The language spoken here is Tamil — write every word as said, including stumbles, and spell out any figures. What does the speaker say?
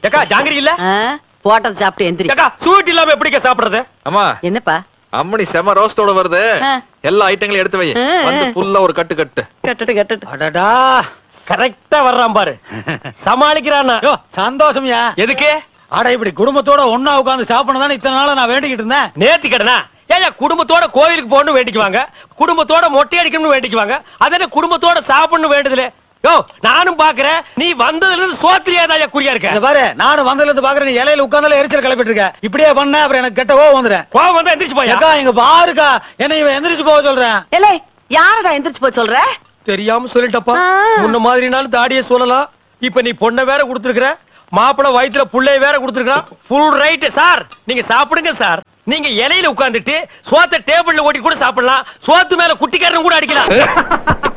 ஏக்கா ஜாங்கிரி இல்ல போட்டது சாப்பிட்டு எந்திரி. ஏக்கா ஸ்வீட் இல்லாம எப்படிக்கா சாப்பிடுறது? அம்மா என்னப்பா அம்மணி செம ரோஸ்டோட வருது, எல்லா ஐட்டங்களையும் எடுத்து வை, வந்து ஃபுல்லா ஒரு கட்டு கட்டு. கட்டட்டு கட்டட்டு. அடடா கரெக்டா வர்றான் பாரு, சமாளிக்கிறானா. சந்தோஷம்யா. எதுக்கு? அட இப்படி குடும்பத்தோட ஒன்னா உட்கார்ந்து சாப்பிடணும் இத்தனை நாளா நான் வேண்டிக்கிட்டு இருந்தேன். நேர்த்தி கடனா? ஏன் குடும்பத்தோட கோவிலுக்கு போகணும் வேண்டிக்குவாங்க, குடும்பத்தோட மொட்டை அடிக்கணும்னு வேண்டிக்குவாங்க, அதே குடும்பத்தோட சாப்பிடணும் வேண்டுதல. யோ நானும் பாக்குறேன், நீ வந்ததுல இருந்து சோத்திரியாதான் குறியா இருக்க. இந்த பாரு, நானும் வந்ததுல இருந்து பாக்குறேன், நீ இலையில உட்கார்ந்தால எரிச்சல் கிளப்பிட்டு இருக்க. இப்படியே பண்ண அப்புறம் எனக்கு கெட்ட கோவம் வந்துடும். கோவம் வந்தா எந்திரிச்சு போயா. அக்கா இங்க பாருக்கா, என்ன இவன் எந்திரிச்சு போக சொல்றேன். ஏலே யாரடா எந்திரிச்சு போக சொல்ற? தெரியாம சொல்லிட்டப்பா. முன்ன மாதிரினாலும் தாடியே சொல்லலாம், இப்ப நீ பொண்ணை வேற கொடுத்துருக்க, மாப்பிள வயிற்றுல புள்ளைய வேற கொடுத்துருக்கான். ஃபுல் ரைட் சார், நீங்க சாப்பிடுங்க சார். நீங்க இலையில உட்கார்ந்துட்டு சோத்த டேபிள்ல ஓட்டி கூட சாப்பிடலாம், சோத்து மேல குட்டிக்காரன் கூட அடிக்கலாம்.